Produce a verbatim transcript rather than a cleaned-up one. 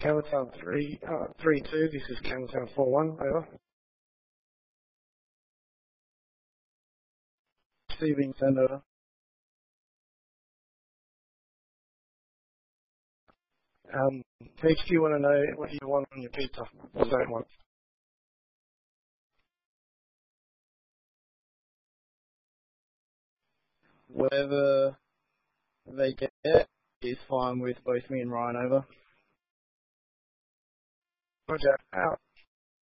Campbelltown three, uh, three two, this is Campbelltown four one, over. Receiving, send over. Um, H Q want to know what you want on your pizza, or don't want. Whatever they get is fine with both me and Ryan, over. Roger, out.